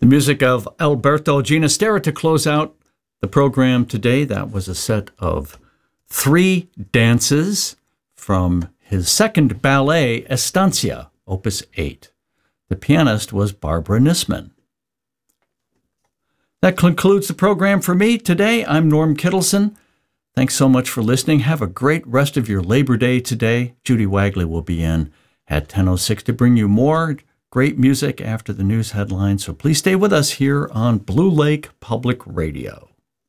The music of Alberto Ginastera to close out the program today. That was a set of 3 dances from his second ballet, Estancia, Opus 8. The pianist was Barbara Nisman. That concludes the program for me today. I'm Norm Kittleson. Thanks so much for listening. Have a great rest of your Labor Day today. Judy Wagley will be in at 10:06 to bring you more great music after the news headlines. So please stay with us here on Blue Lake Public Radio.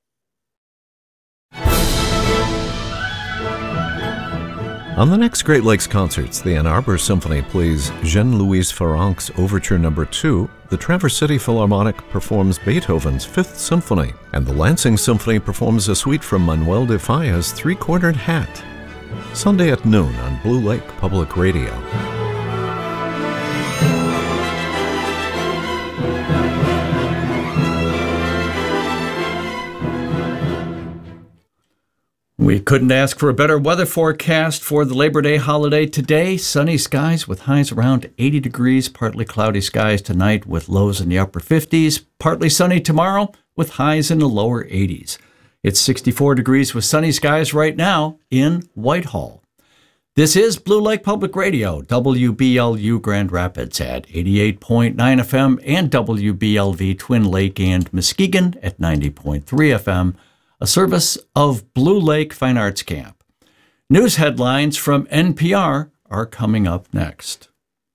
On the next Great Lakes Concerts, the Ann Arbor Symphony plays Jean-Louis Ferranc's Overture No. 2, the Traverse City Philharmonic performs Beethoven's Fifth Symphony, and the Lansing Symphony performs a suite from Manuel de Falla's Three-Cornered Hat. Sunday at noon on Blue Lake Public Radio. We couldn't ask for a better weather forecast for the Labor Day holiday today. Sunny skies with highs around 80 degrees, partly cloudy skies tonight with lows in the upper 50s, partly sunny tomorrow with highs in the lower 80s. It's 64 degrees with sunny skies right now in Whitehall. This is Blue Lake Public Radio, WBLU Grand Rapids at 88.9 FM and WBLV Twin Lake and Muskegon at 90.3 FM. A service of Blue Lake Fine Arts Camp. News headlines from NPR are coming up next.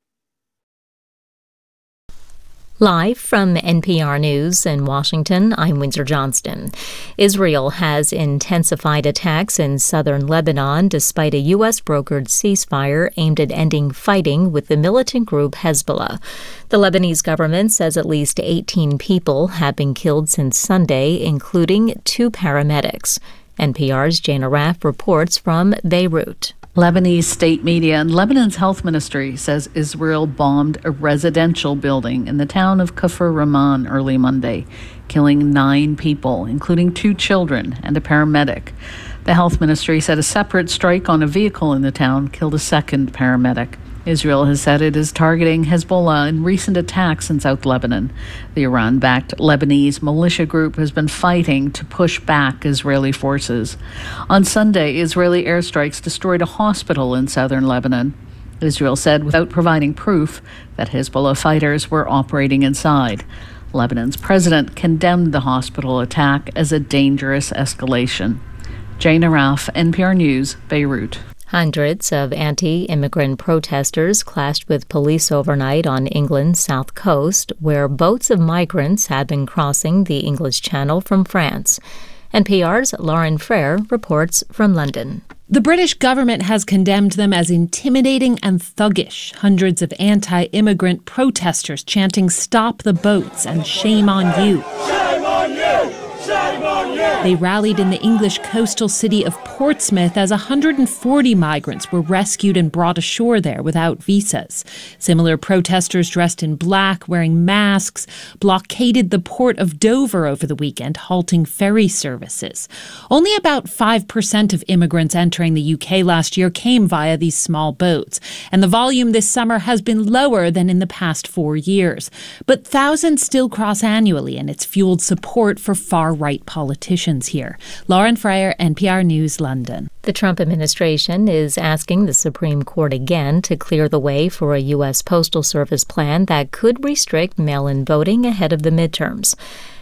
Live from NPR News in Washington, I'm Windsor Johnston. Israel has intensified attacks in southern Lebanon despite a U.S.-brokered ceasefire aimed at ending fighting with the militant group Hezbollah. The Lebanese government says at least 18 people have been killed since Sunday, including 2 paramedics. NPR's Jane Arraf reports from Beirut. Lebanese state media and Lebanon's health ministry says Israel bombed a residential building in the town of Kafr Rahman early Monday, killing 9 people, including 2 children and a paramedic. The health ministry said a separate strike on a vehicle in the town killed a second paramedic. Israel has said it is targeting Hezbollah in recent attacks in South Lebanon. The Iran-backed Lebanese militia group has been fighting to push back Israeli forces. On Sunday, Israeli airstrikes destroyed a hospital in southern Lebanon. Israel said without providing proof that Hezbollah fighters were operating inside. Lebanon's president condemned the hospital attack as a dangerous escalation. Jane Arraf, NPR News, Beirut. Hundreds of anti-immigrant protesters clashed with police overnight on England's south coast, where boats of migrants had been crossing the English Channel from France. NPR's Lauren Frere reports from London. The British government has condemned them as intimidating and thuggish. Hundreds of anti-immigrant protesters chanting "Stop the boats" and "Shame on you." Shame on you! Shame on you! They rallied in the English coastal city of Portsmouth as 140 migrants were rescued and brought ashore there without visas. Similar protesters dressed in black, wearing masks, blockaded the port of Dover over the weekend, halting ferry services. Only about 5% of immigrants entering the UK last year came via these small boats, and the volume this summer has been lower than in the past 4 years. But thousands still cross annually, and it's fueled support for far-right politicians here. Lauren Frere, NPR News, London. The Trump administration is asking the Supreme Court again to clear the way for a U.S. Postal Service plan that could restrict mail-in voting ahead of the midterms.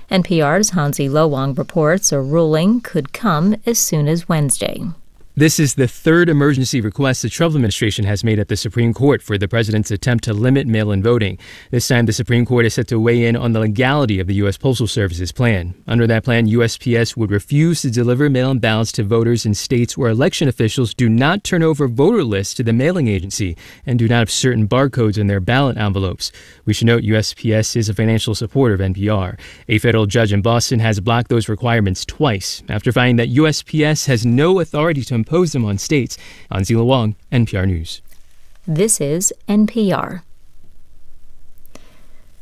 NPR's Hansi Lowang reports a ruling could come as soon as Wednesday. This is the third emergency request the Trump administration has made at the Supreme Court for the president's attempt to limit mail-in voting. This time, the Supreme Court is set to weigh in on the legality of the U.S. Postal Service's plan. Under that plan, USPS would refuse to deliver mail-in ballots to voters in states where election officials do not turn over voter lists to the mailing agency and do not have certain barcodes in their ballot envelopes. We should note USPS is a financial supporter of NPR. A federal judge in Boston has blocked those requirements twice after finding that USPS has no authority to impose them on states. Hansi Lowang, NPR News. This is NPR. The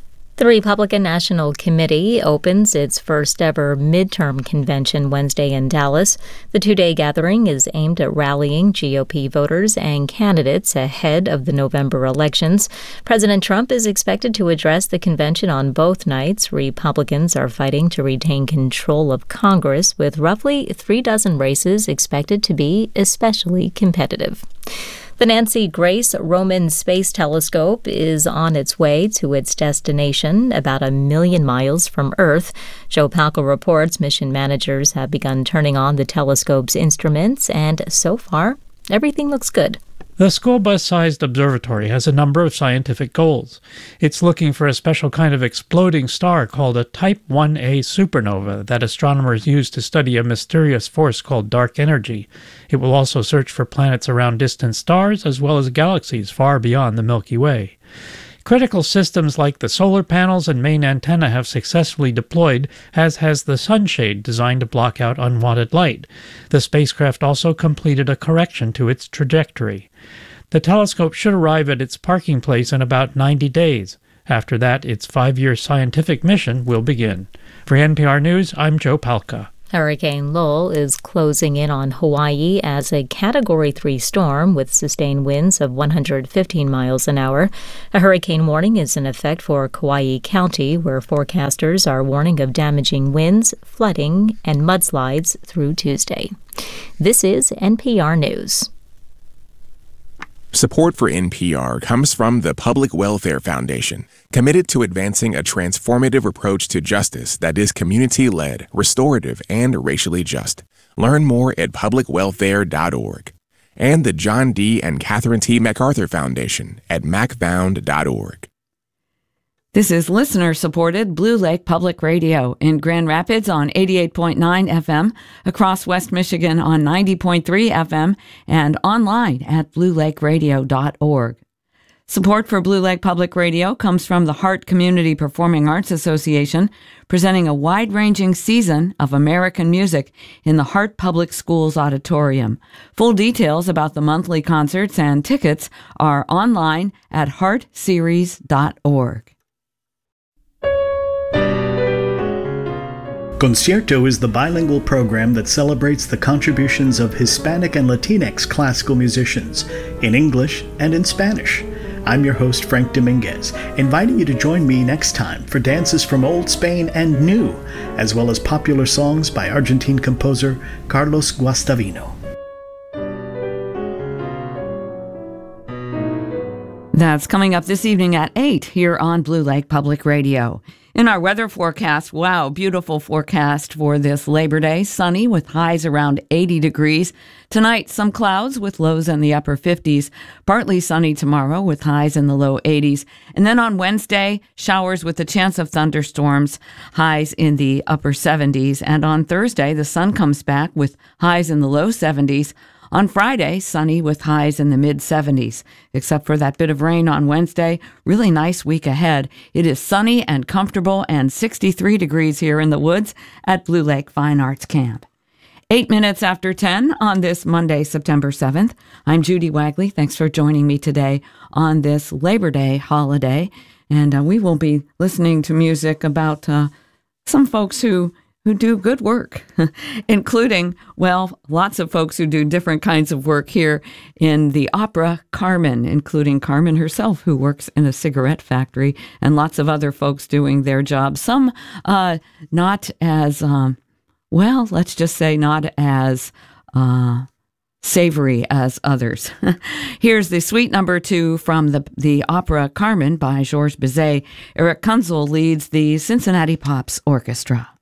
The Republican National Committee opens its first ever midterm convention Wednesday in Dallas. The two-day gathering is aimed at rallying GOP voters and candidates ahead of the November elections. President Trump is expected to address the convention on both nights. Republicans are fighting to retain control of Congress, with roughly 36 races expected to be especially competitive. The Nancy Grace Roman Space Telescope is on its way to its destination, about 1 million miles from Earth. Joe Palca reports mission managers have begun turning on the telescope's instruments, and so far, everything looks good. The school bus-sized observatory has a number of scientific goals. It's looking for a special kind of exploding star called a Type 1a supernova that astronomers use to study a mysterious force called dark energy. It will also search for planets around distant stars as well as galaxies far beyond the Milky Way. Critical systems like the solar panels and main antenna have successfully deployed, as has the sunshade designed to block out unwanted light. The spacecraft also completed a correction to its trajectory. The telescope should arrive at its parking place in about 90 days. After that, its 5-year scientific mission will begin. For NPR News, I'm Joe Palca. Hurricane Lowell is closing in on Hawaii as a Category 3 storm with sustained winds of 115 miles an hour. A hurricane warning is in effect for Kauai County, where forecasters are warning of damaging winds, flooding, and mudslides through Tuesday. This is NPR News. Support for NPR comes from the Public Welfare Foundation, committed to advancing a transformative approach to justice that is community-led, restorative, and racially just. Learn more at publicwelfare.org. And the John D. and Catherine T. MacArthur Foundation at macfound.org. This is listener-supported Blue Lake Public Radio in Grand Rapids on 88.9 FM, across West Michigan on 90.3 FM, and online at bluelakeradio.org. Support for Blue Lake Public Radio comes from the Hart Community Performing Arts Association, presenting a wide-ranging season of American music in the Hart Public Schools Auditorium. Full details about the monthly concerts and tickets are online at heartseries.org. Concierto is the bilingual program that celebrates the contributions of Hispanic and Latinx classical musicians in English and in Spanish. I'm your host, Frank Dominguez, inviting you to join me next time for dances from Old Spain and New, as well as popular songs by Argentine composer Carlos Guastavino. That's coming up this evening at 8 here on Blue Lake Public Radio. In our weather forecast, wow, beautiful forecast for this Labor Day. Sunny with highs around 80 degrees. Tonight, some clouds with lows in the upper 50s. Partly sunny tomorrow with highs in the low 80s. And then on Wednesday, showers with a chance of thunderstorms, highs in the upper 70s. And on Thursday, the sun comes back with highs in the low 70s. On Friday, sunny with highs in the mid-70s. Except for that bit of rain on Wednesday, really nice week ahead. It is sunny and comfortable and 63 degrees here in the woods at Blue Lake Fine Arts Camp. 8 minutes after 10 on this Monday, September 7th. I'm Judy Wagley. Thanks for joining me today on this Labor Day holiday. And we will be listening to music about some folks who do good work, including, well, lots of folks who do different kinds of work here in the opera Carmen, including Carmen herself, who works in a cigarette factory, and lots of other folks doing their jobs. Some not as, well, let's just say not as savory as others. Here's the suite number 2 from the opera Carmen by Georges Bizet. Eric Kunzel leads the Cincinnati Pops Orchestra.